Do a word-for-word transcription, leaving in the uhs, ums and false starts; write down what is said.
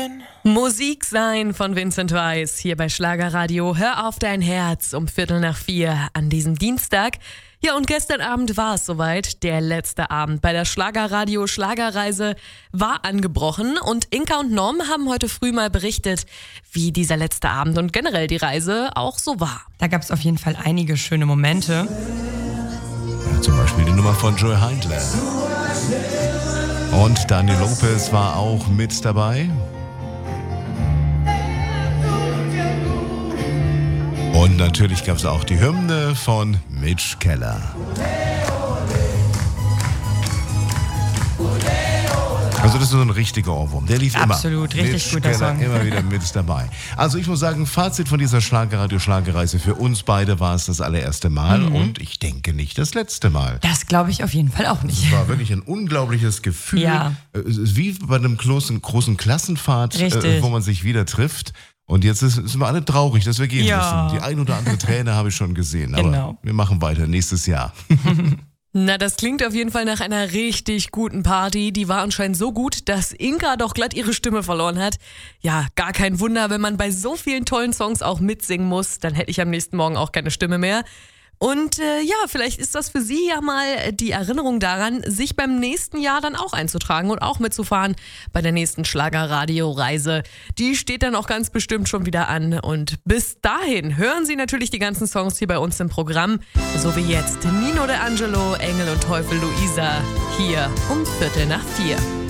Musik sein von Vincent Weiss hier bei Schlagerradio. Hör auf dein Herz um Viertel nach vier an diesem Dienstag. Ja, und gestern Abend war es soweit. Der letzte Abend bei der Schlagerradio Schlagerreise war angebrochen und Inka und Norm haben heute früh mal berichtet, wie dieser letzte Abend und generell die Reise auch so war. Da gab es auf jeden Fall einige schöne Momente. Ja, zum Beispiel die Nummer von Joey Heindler. Und Daniel Lopez war auch mit dabei. Und natürlich gab es auch die Hymne von Mitch Keller. Also das ist so ein richtiger Ohrwurm. Der lief immer. Absolut, richtig Mitch guter Keller Song. immer wieder mit dabei. Also ich muss sagen, Fazit von dieser Schlagerradio-Schlagerreise. Für uns beide war es das allererste Mal Mhm. und ich denke nicht das letzte Mal. Das glaube ich auf jeden Fall auch nicht. Es war wirklich ein unglaubliches Gefühl. Ja. Es ist wie bei einem großen, großen Klassenfahrt, Richtig. äh, wo man sich wieder trifft. Und jetzt ist, sind wir alle traurig, dass wir gehen Ja. müssen. Die ein oder andere Träne habe ich schon gesehen. Aber Genau. wir machen weiter nächstes Jahr. Na, das klingt auf jeden Fall nach einer richtig guten Party. Die war anscheinend so gut, dass Inka doch glatt ihre Stimme verloren hat. Ja, gar kein Wunder, wenn man bei so vielen tollen Songs auch mitsingen muss, dann hätte ich am nächsten Morgen auch keine Stimme mehr. Und äh, ja, vielleicht ist das für Sie ja mal die Erinnerung daran, sich beim nächsten Jahr dann auch einzutragen und auch mitzufahren bei der nächsten Schlagerradio-Reise. Die steht dann auch ganz bestimmt schon wieder an. Und bis dahin hören Sie natürlich die ganzen Songs hier bei uns im Programm. So wie jetzt Nino De Angelo, Engel und Teufel Luisa hier um Viertel nach vier.